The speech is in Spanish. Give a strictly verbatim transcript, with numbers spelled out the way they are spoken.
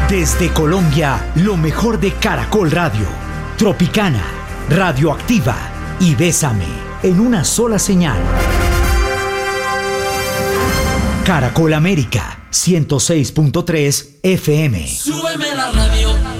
Desde Colombia, lo mejor de Caracol Radio, Tropicana, Radioactiva y Bésame, en una sola señal. Caracol América, ciento seis punto tres F M. Súbeme la radio.